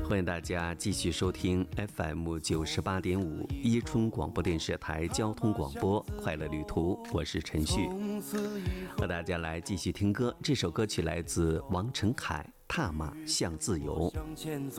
欢迎大家继续收听 FM 98.5伊春广播电视台交通广播快乐旅途，我是陈旭，和大家来继续听歌。这首歌曲来自王晨凯，踏马向自由。